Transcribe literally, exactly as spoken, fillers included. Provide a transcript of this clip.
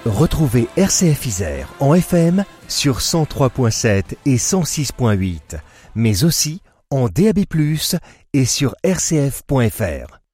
Retrouvez R C F Isère en F M sur cent trois virgule sept et cent six virgule huit, mais aussi en D A B plus, et sur r c f point f r.